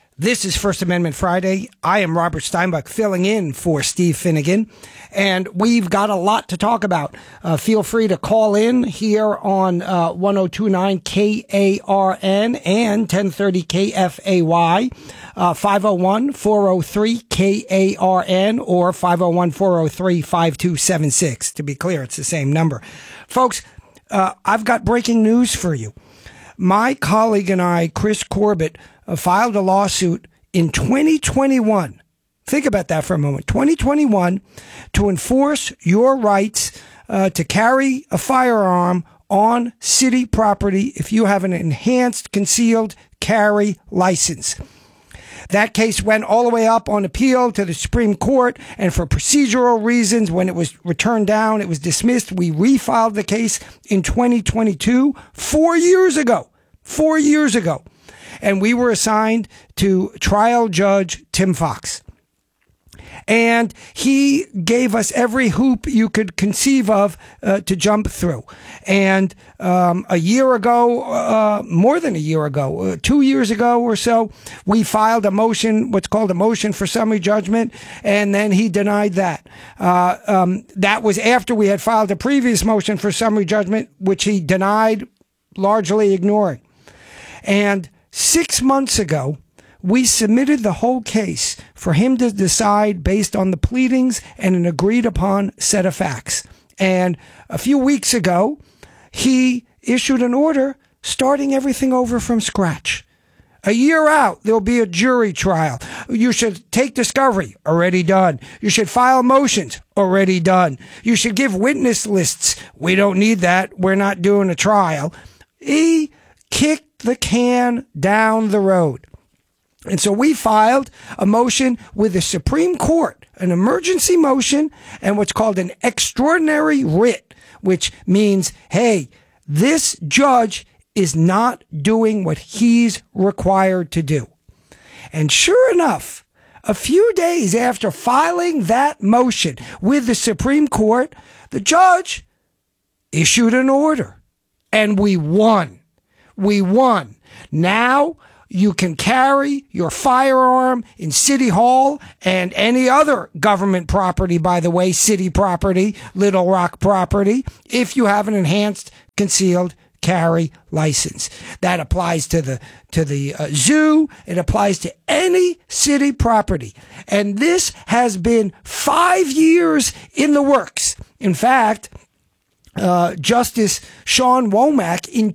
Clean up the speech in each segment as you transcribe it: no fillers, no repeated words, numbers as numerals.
This is First Amendment Friday. I am Robert Steinbuch filling in for Steve Finnegan, and we've got a lot to talk about. Feel free to call in here on 1029 KARN and 1030 KFAY, 501-403-KARN or 501-403-5276. To be clear, it's the same number. Folks, I've got breaking news for you. My colleague and I, Chris Corbett, filed a lawsuit in 2021. Think about that for a moment. 2021, to enforce your rights to carry a firearm on city property if you have an enhanced concealed carry license. That case went all the way up on appeal to the Supreme Court, and for procedural reasons, when it was returned down, it was dismissed. We refiled the case in 2022, 4 years ago. 4 years ago. And we were assigned to trial judge Tim Fox. And he gave us every hoop you could conceive of to jump through. And a year ago, more than a year ago, 2 years ago or so, we filed a motion, what's called a motion for summary judgment, and then he denied that. That was after we had filed a previous motion for summary judgment, which he denied, largely ignoring. And 6 months ago, we submitted the whole case for him to decide based on the pleadings and an agreed upon set of facts. And a few weeks ago, he issued an order starting everything over from scratch. A year out, there'll be a jury trial. You should take discovery, already done. You should file motions, already done. You should give witness lists. We don't need that. We're not doing a trial. He kicked the can down the road. And so we filed a motion with the Supreme Court, an emergency motion, and what's called an extraordinary writ, which means, hey, this judge is not doing what he's required to do. And sure enough, a few days after filing that motion with the Supreme Court, the judge issued an order, and we won. We won. Now you can carry your firearm in City Hall and any other government property, by the way, city property, Little Rock property, if you have an enhanced concealed carry license. That applies to the zoo. It applies to any city property. And this has been 5 years in the works. In fact, Justice Sean Womack in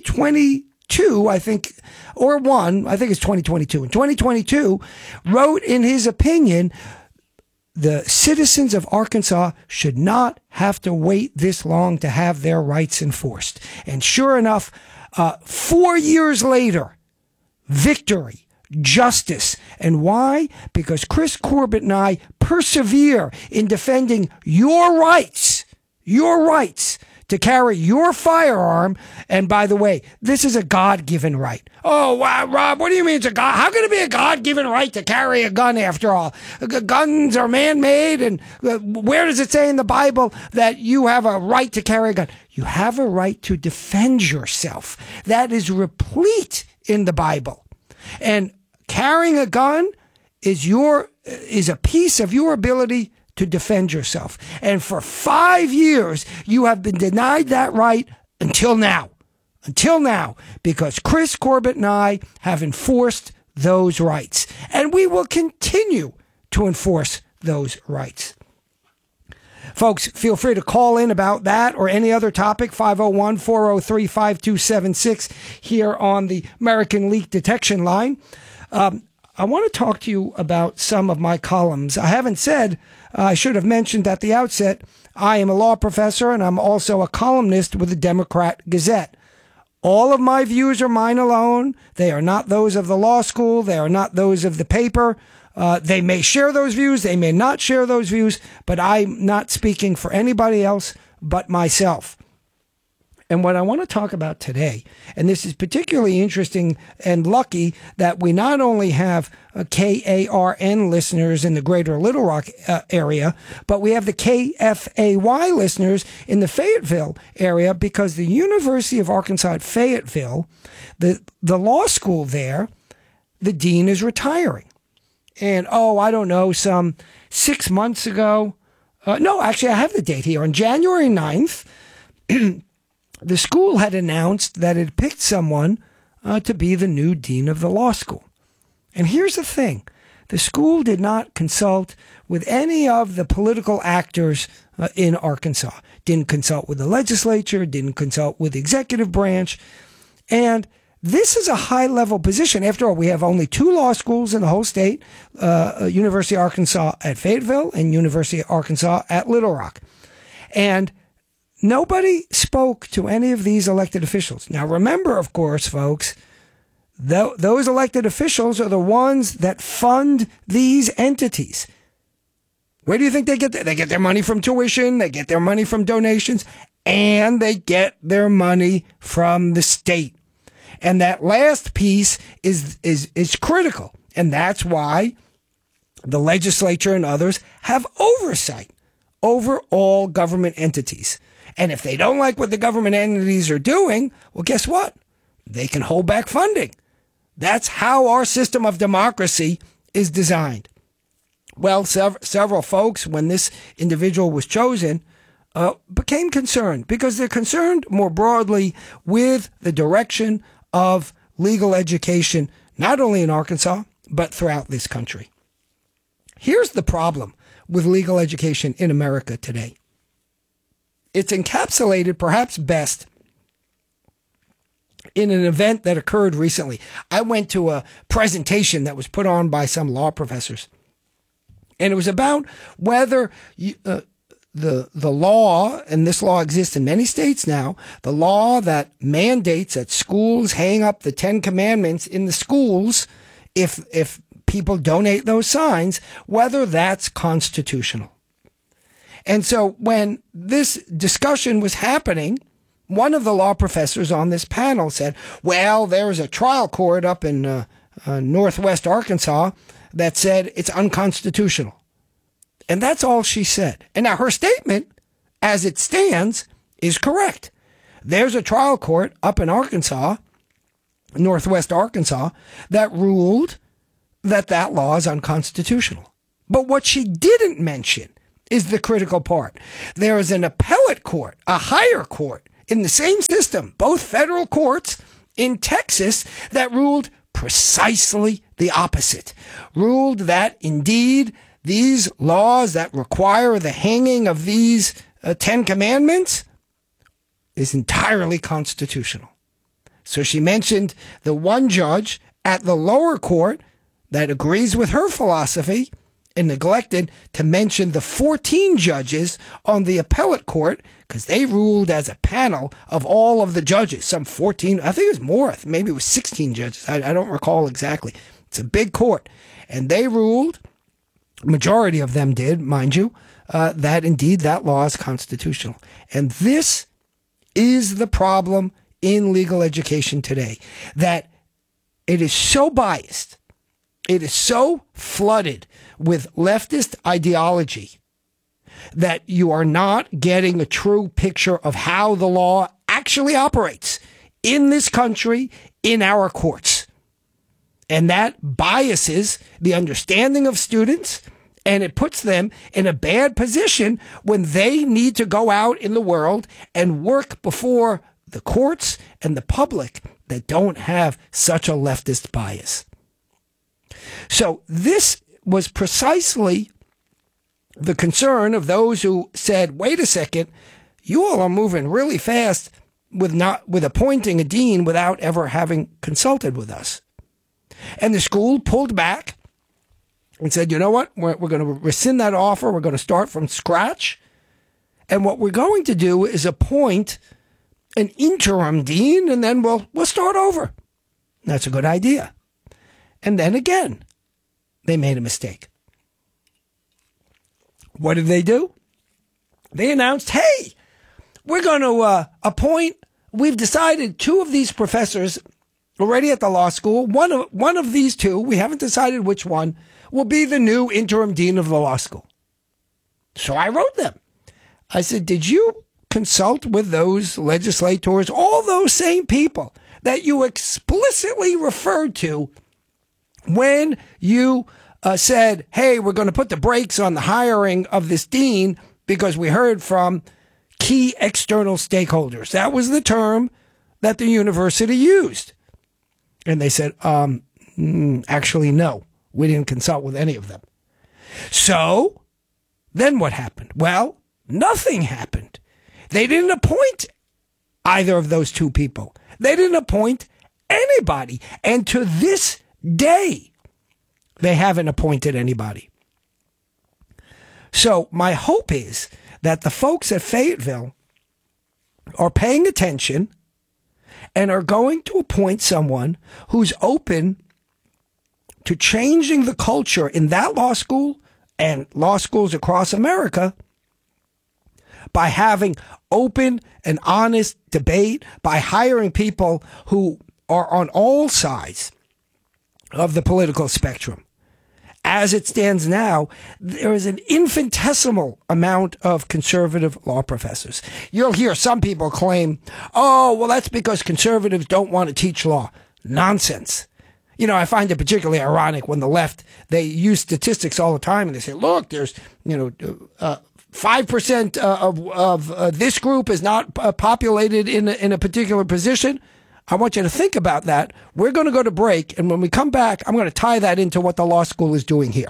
2022, I think it's 2022. In 2022, wrote in his opinion, the citizens of Arkansas should not have to wait this long to have their rights enforced. And sure enough, 4 years later, victory, justice. And why? Because Chris Corbett and I persevere in defending your rights to carry your firearm. And by the way, this is a God-given right. Oh, wow, Rob, what do you mean it's a God? How can it be a God-given right to carry a gun after all? Guns are man-made, and where does it say in the Bible that you have a right to carry a gun? You have a right to defend yourself. That is replete in the Bible. And carrying a gun is a piece of your ability to defend yourself. And for 5 years, you have been denied that right until now, because Chris Corbett and I have enforced those rights. And we will continue to enforce those rights. Folks, feel free to call in about that or any other topic, 501-403-5276 here on the American Leak Detection Line. I want to talk to you about some of my columns. I haven't said, I should have mentioned at the outset, I am a law professor and I'm also a columnist with the Democrat Gazette. All of my views are mine alone. They are not those of the law school. They are not those of the paper. They may share those views. They may not share those views, but I'm not speaking for anybody else but myself. And what I want to talk about today, and this is particularly interesting and lucky that we not only have KARN listeners in the greater Little Rock area, but we have the KFAY listeners in the Fayetteville area, because the University of Arkansas at Fayetteville, the law school there, the dean is retiring. And, I don't know, some 6 months ago, no, actually, I have the date here. On January 9th, the school had announced that it picked someone to be the new dean of the law school. And here's the thing. The school did not consult with any of the political actors in Arkansas. Didn't consult with the legislature, didn't consult with the executive branch. And this is a high-level position. After all, we have only 2 law schools in the whole state, University of Arkansas at Fayetteville and University of Arkansas at Little Rock. And nobody spoke to any of these elected officials. Now, remember, of course, folks, those elected officials are the ones that fund these entities. Where do you think they get They get their money from tuition, they get their money from donations, and they get their money from the state. And that last piece is critical. And that's why the legislature and others have oversight over all government entities. And if they don't like what the government entities are doing, well, guess what? They can hold back funding. That's how our system of democracy is designed. Well, several folks, when this individual was chosen, became concerned because they're concerned more broadly with the direction of legal education, not only in Arkansas, but throughout this country. Here's the problem with legal education in America today. It's encapsulated perhaps best in an event that occurred recently. I went to a presentation that was put on by some law professors, and it was about whether the law, and this law exists in many states now, the law that mandates that schools hang up the 10 Commandments in the schools if people donate those signs, whether that's constitutional. And so when this discussion was happening, one of the law professors on this panel said, well, there's a trial court up in northwest Arkansas that said it's unconstitutional. And that's all she said. And now her statement, as it stands, is correct. There's a trial court up in Arkansas, northwest Arkansas, that ruled that law is unconstitutional. But what she didn't mention is the critical part. There is an appellate court, a higher court, in the same system, both federal courts in Texas, that ruled precisely the opposite. Ruled that, indeed, these laws that require the hanging of these 10 Commandments is entirely constitutional. So she mentioned the one judge at the lower court that agrees with her philosophy and neglected to mention the 14 judges on the appellate court because they ruled as a panel of all of the judges, some 14, I think it was more, maybe it was 16 judges. I don't recall exactly. It's a big court. And they ruled, majority of them did, mind you, that indeed that law is constitutional. And this is the problem in legal education today, that it is so biased, it is so flooded with leftist ideology that you are not getting a true picture of how the law actually operates in this country, in our courts. And that biases the understanding of students, and it puts them in a bad position when they need to go out in the world and work before the courts and the public that don't have such a leftist bias. So this was precisely the concern of those who said, wait a second, you all are moving really fast with appointing a dean without ever having consulted with us. And the school pulled back and said, you know what, we're going to rescind that offer. We're going to start from scratch. And what we're going to do is appoint an interim dean, and then we'll start over. That's a good idea. And then again, they made a mistake. What did they do? They announced, hey, we're going to appoint, we've decided 2 of these professors already at the law school. One of these 2, we haven't decided which one, will be the new interim dean of the law school. So I wrote them. I said, did you consult with those legislators, all those same people that you explicitly referred to when you said, hey, we're going to put the brakes on the hiring of this dean because we heard from key external stakeholders. That was the term that the university used. And they said, actually, no, we didn't consult with any of them. So then what happened? Well, nothing happened. They didn't appoint either of those two people. They didn't appoint anybody. And to this day, they haven't appointed anybody. So my hope is that the folks at Fayetteville are paying attention and are going to appoint someone who's open to changing the culture in that law school and law schools across America by having open and honest debate, by hiring people who are on all sides of the political spectrum. As it stands now, there is an infinitesimal amount of conservative law professors. You'll hear some people claim, oh, well, that's because conservatives don't want to teach law. Nonsense. You know, I find it particularly ironic when the left, they use statistics all the time and they say, look, there's, 5% of this group is not populated in a particular position. I want you to think about that. We're going to go to break, and when we come back, I'm going to tie that into what the law school is doing here.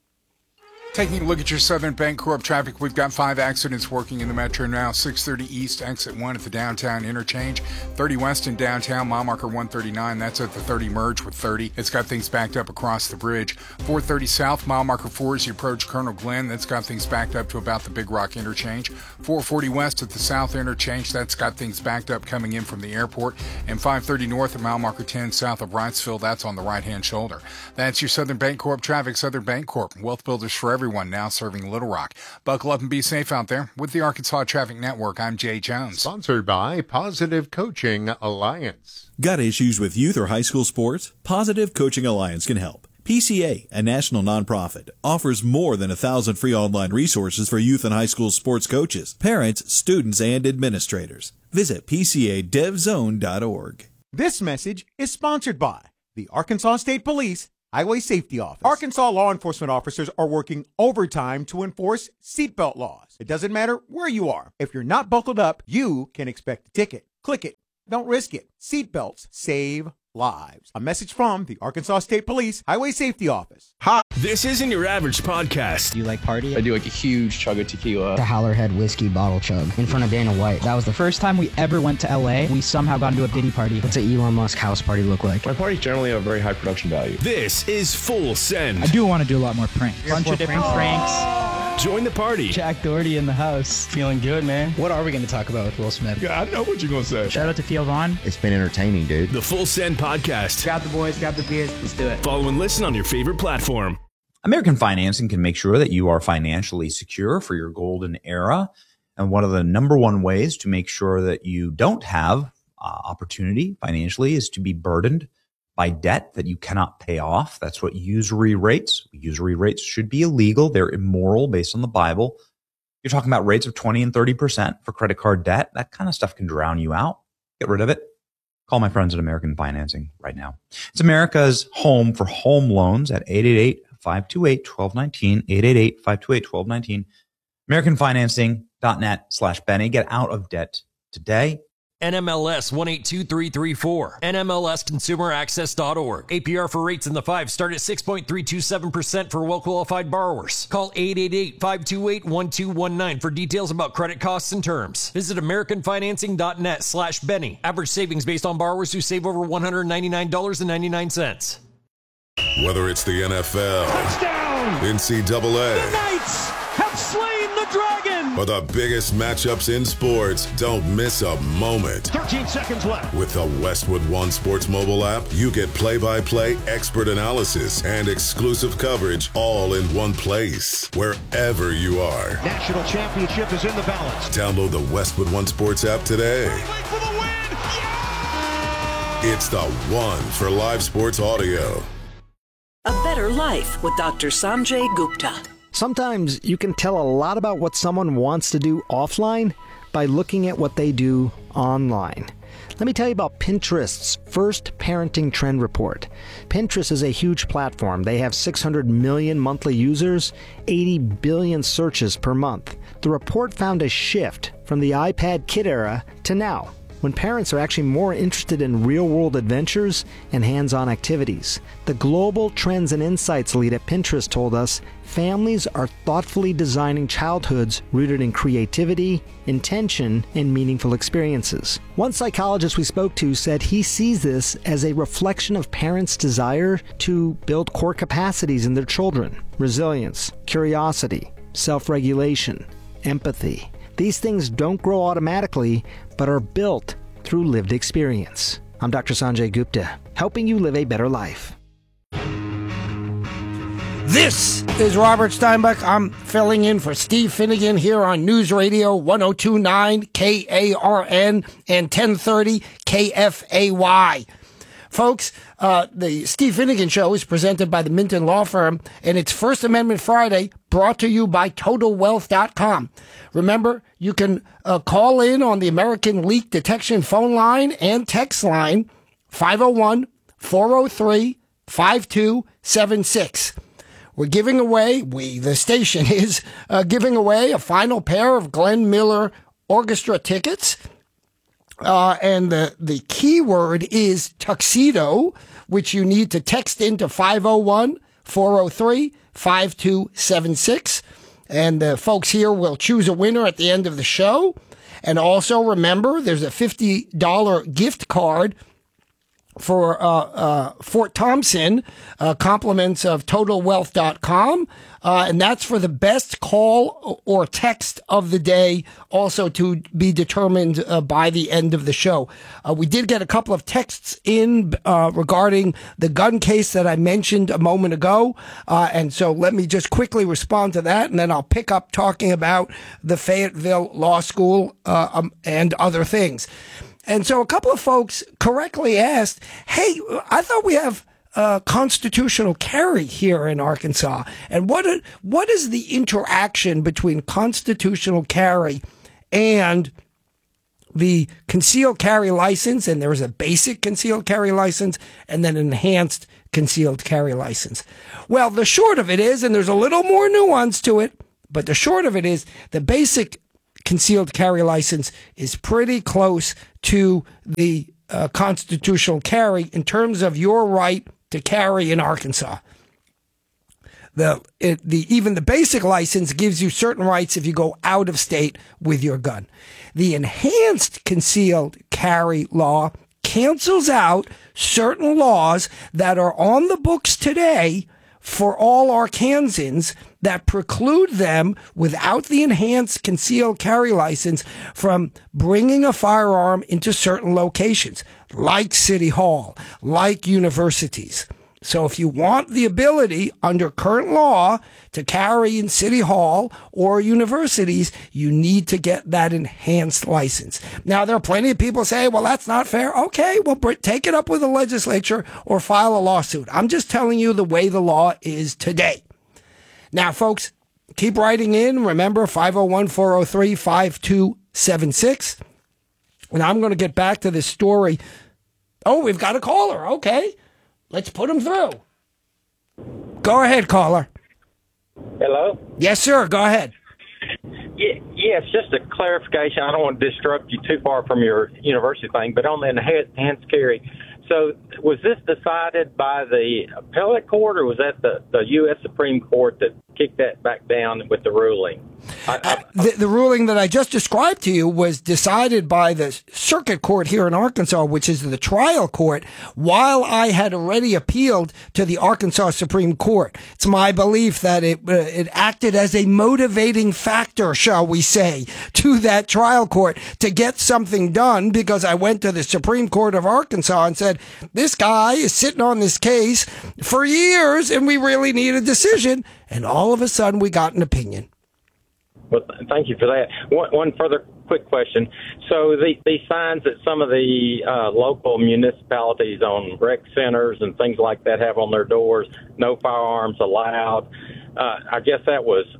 Taking a look at your Southern Bancorp traffic, we've got 5 accidents working in the metro now. 630 East, exit 1 at the downtown interchange. 30 West in downtown, mile marker 139. That's at the 30 merge with 30. It's got things backed up across the bridge. 430 South, mile marker 4 as you approach Colonel Glenn. That's got things backed up to about the Big Rock interchange. 440 West at the South interchange. That's got things backed up coming in from the airport. And 530 North at mile marker 10 south of Wrightsville. That's on the right-hand shoulder. That's your Southern Bancorp traffic. Southern Bancorp, wealth builders for everyone, now serving Little Rock. Buckle up and be safe out there. With the Arkansas Traffic Network, I'm Jay Jones. Sponsored by Positive Coaching Alliance. Got issues with youth or high school sports? Positive Coaching Alliance can help. PCA, a national nonprofit, offers more than 1,000 free online resources for youth and high school sports coaches, parents, students, and administrators. Visit PCADevZone.org. This message is sponsored by the Arkansas State Police Highway Safety Office. Arkansas law enforcement officers are working overtime to enforce seatbelt laws. It doesn't matter where you are. If you're not buckled up, you can expect a ticket. Click it. Don't risk it. Seatbelts save lives. A message from the Arkansas State Police Highway Safety Office. Ha! This isn't your average podcast. Do you like party? I do like a huge chug of tequila. The Howlerhead whiskey bottle chug in front of Dana White. That was the first time we ever went to LA. We somehow got into a Diddy party. What's an Elon Musk house party look like? My parties generally have very high production value. This is Full Send. I do want to do a lot more pranks. Bunch of different pranks. Join the party. Jack Doherty in the house. Feeling good, man. What are we going to talk about with Will Smith? Yeah, I know what you're going to say. Shout out to Theo Vaughn. It's been entertaining, dude. The Full Send podcast. Grab the boys, grab the beers, let's do it. Follow and listen on your favorite platform. American Financing can make sure that you are financially secure for your golden era. And one of the number one ways to make sure that you don't have opportunity financially is to be burdened by debt that you cannot pay off. That's what usury rates. Usury rates should be illegal. They're immoral based on the Bible. You're talking about rates of 20 and 30% for credit card debt. That kind of stuff can drown you out. Get rid of it. Call my friends at American Financing right now. It's America's home for home loans at 888-528-1219, 888-528-1219, AmericanFinancing.net/Benny. Get out of debt today. NMLS 182334. NMLSConsumerAccess.org. APR for rates in the 5 start at 6.327% for well-qualified borrowers. Call 888-528-1219 for details about credit costs and terms. Visit AmericanFinancing.net/Benny. Average savings based on borrowers who save over $199.99. Whether it's the NFL, touchdown, NCAA, the Knights have slain the dragon, or the biggest matchups in sports, don't miss a moment. 13 seconds left. With the Westwood One Sports mobile app, you get play-by-play expert analysis and exclusive coverage all in one place, wherever you are. National championship is in the balance. Download the Westwood One Sports app today. For the win. Yeah! It's the one for live sports audio. A Better Life with Dr. Sanjay Gupta. Sometimes you can tell a lot about what someone wants to do offline, by looking at what they do online. Let me tell you about Pinterest's first parenting trend report. Pinterest is a huge platform. They have 600 million monthly users, 80 billion searches per month. The report found a shift from the iPad kid era to now, when parents are actually more interested in real-world adventures and hands-on activities. The Global Trends and Insights lead at Pinterest told us families are thoughtfully designing childhoods rooted in creativity, intention, and meaningful experiences. One psychologist we spoke to said he sees this as a reflection of parents' desire to build core capacities in their children: resilience, curiosity, self-regulation, empathy. These things don't grow automatically, but are built through lived experience. I'm Dr. Sanjay Gupta, helping you live a better life. This is Robert Steinbuck. I'm filling in for Steve Finnegan here on News Radio 102.9 KARN and 1030 KFAY. Folks, the Steve Finnegan Show is presented by the Minton Law Firm, and it's First Amendment Friday, brought to you by TotalWealth.com. Remember, you can call in on the American Leak Detection phone line and text line, 501-403-5276. We're giving away, the station is giving away a final pair of Glenn Miller Orchestra tickets. And the key word is tuxedo, which you need to text into 501-403-5276. And the folks here will choose a winner at the end of the show. And also remember, there's a $50 gift card for Fort Thompson, compliments of TotalWealth.com. And that's for the best call or text of the day, also to be determined by the end of the show. We did get a couple of texts in regarding the gun case that I mentioned a moment ago. And so let me just quickly respond to that, and then I'll pick up talking about the Fayetteville Law School and other things. And so a couple of folks correctly asked, hey, I thought we have constitutional carry here in Arkansas. And what is the interaction between constitutional carry and the concealed carry license? And there is a basic concealed carry license and then an enhanced concealed carry license. Well, the short of it is, and there's a little more nuance to it, but the short of it is the basic concealed carry license is pretty close to the constitutional carry in terms of your right to carry in Arkansas. Even the basic license gives you certain rights if you go out of state with your gun. The enhanced concealed carry law cancels out certain laws that are on the books today for all Arkansans that preclude them without the enhanced concealed carry license from bringing a firearm into certain locations, like City Hall, like universities. So if you want the ability under current law to carry in City Hall or universities, you need to get that enhanced license. Now, there are plenty of people say, well, that's not fair. Okay, well, take it up with the legislature or file a lawsuit. I'm just telling you the way the law is today. Now, folks, keep writing in. Remember, 501-403-5276. And I'm going to get back to this story. Oh, we've got a caller. Okay. Let's put him through. Go ahead, caller. Hello? Yes, sir. Go ahead. Yes, just a clarification. I don't want to disrupt you too far from your university thing, but on the enhanced carry, so was this decided by the appellate court, or was that the U.S. Supreme Court that kicked that back down with the ruling? The ruling that I just described to you was decided by the circuit court here in Arkansas, which is the trial court, while I had already appealed to the Arkansas Supreme Court. It's my belief that it acted as a motivating factor, shall we say, to that trial court to get something done, because I went to the Supreme Court of Arkansas and said, this guy is sitting on this case for years and we really need a decision. And all of a sudden we got an opinion. Well, thank you for that. One further quick question. So the signs that some of the local municipalities on rec centers and things like that have on their doors, no firearms allowed, I guess that was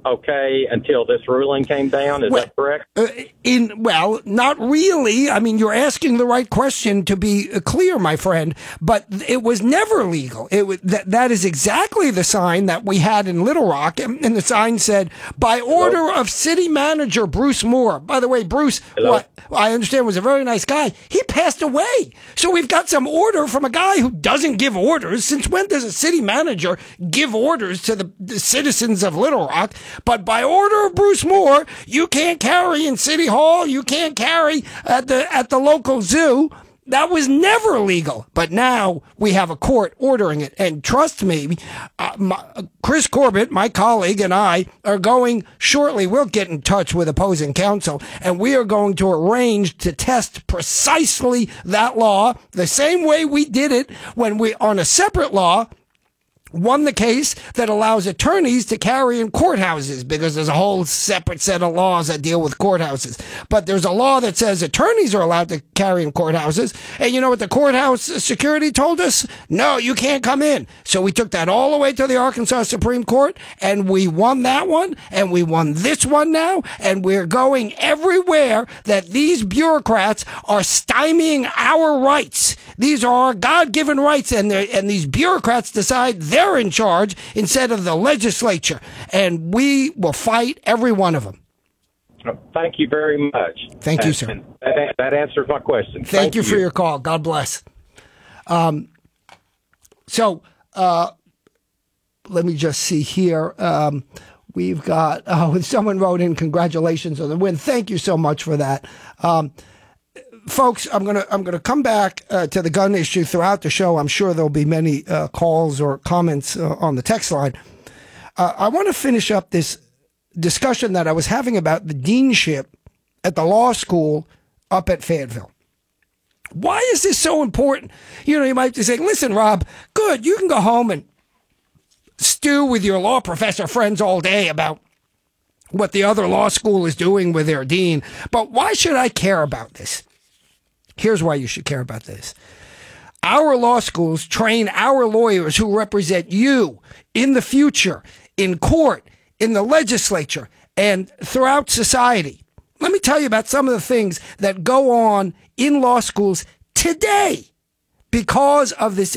okay until this ruling came down. Is that correct? Well, not really. I mean, you're asking the right question, to be clear, my friend, but it was never legal. That is exactly the sign that we had in Little Rock, and the sign said, by order of city manager Bruce Moore. By the way, Bruce, what I understand, was a very nice guy. He passed away. So we've got some order from a guy who doesn't give orders. Since when does a city manager give orders to the citizens of Little Rock? But by order of Bruce Moore, you can't carry in City Hall, you can't carry at the local zoo. That was never legal. But now we have a court ordering it. And trust me, Chris Corbett, my colleague, and I are going shortly. We'll get in touch with opposing counsel, and we are going to arrange to test precisely that law the same way we did it when we, on a separate law, won the case that allows attorneys to carry in courthouses, because there's a whole separate set of laws that deal with courthouses. But there's a law that says attorneys are allowed to carry in courthouses. And you know what the courthouse security told us? No, you can't come in. So we took that all the way to the Arkansas Supreme Court, and we won that one, and we won this one now, and we're going everywhere that these bureaucrats are stymieing our rights. These are our God-given rights, and these bureaucrats decide they're in charge instead of the legislature, and we will fight every one of them. Thank you very much. Thank you, sir. That answers my question. Thank you for your call. God bless. So let me just see here. We've got someone wrote in, congratulations on the win. Thank you so much for that. Folks, I'm gonna come back to the gun issue throughout the show. I'm sure there'll be many calls or comments on the text line. I want to finish up this discussion that I was having about the deanship at the law school up at Fayetteville. Why is this so important? You know, you might be saying, listen, Rob, good, you can go home and stew with your law professor friends all day about what the other law school is doing with their dean, but why should I care about this? Here's why you should care about this. Our law schools train our lawyers who represent you in the future, in court, in the legislature, and throughout society. Let me tell you about some of the things that go on in law schools today because of this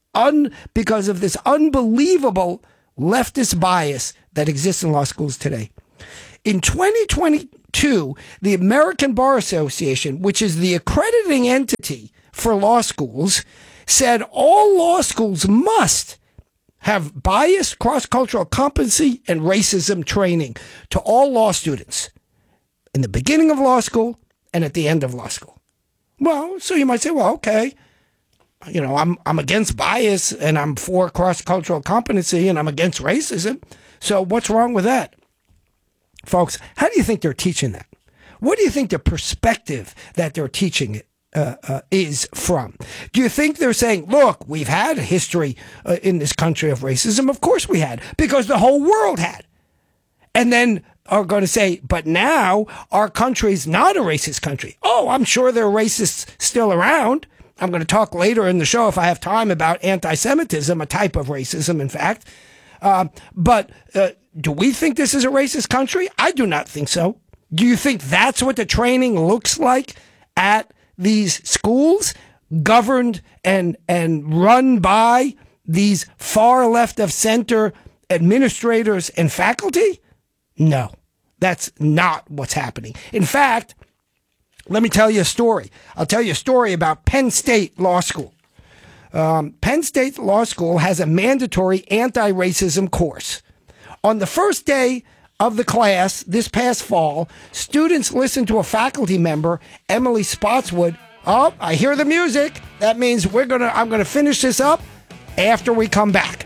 unbelievable leftist bias that exists in law schools today. In 2022, the American Bar Association, which is the accrediting entity for law schools, said all law schools must have bias, cross-cultural competency, and racism training to all law students in the beginning of law school and at the end of law school. Well, so you might say, well, okay, you know, I'm against bias and I'm for cross-cultural competency and I'm against racism. So what's wrong with that? Folks, how do you think they're teaching that? What do you think the perspective that they're teaching it is from? Do you think they're saying, look, we've had a history in this country of racism? Of course we had, because the whole world had. And then are going to say, but now our country's not a racist country. Oh, I'm sure there are racists still around. I'm going to talk later in the show, if I have time, about anti-Semitism, a type of racism, in fact. But do we think this is a racist country? I do not think so. Do you think that's what the training looks like at these schools, governed and run by these far left of center administrators and faculty? No, that's not what's happening. In fact, let me tell you a story. I'll tell you a story about Penn State Law School. Penn State Law School has a mandatory anti-racism course. On the first day of the class this past fall, students listened to a faculty member, Emily Spotswood. Oh, I hear the music. That means I'm going to finish this up after we come back.